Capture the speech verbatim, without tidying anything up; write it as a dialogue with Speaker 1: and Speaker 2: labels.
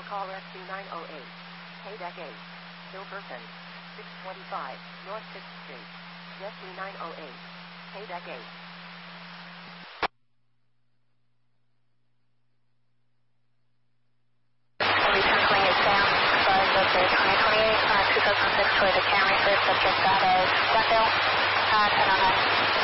Speaker 1: call S two nine oh eight. K-Deck eight. Silverton. six twenty-five North sixth Street. S two nine oh eight. K-Deck eight.
Speaker 2: Return twenty-eight down. Sorry, go to twenty twenty-eight, uh, two thousand six for the camera, subject got a Glendale, uh, ten oh nine.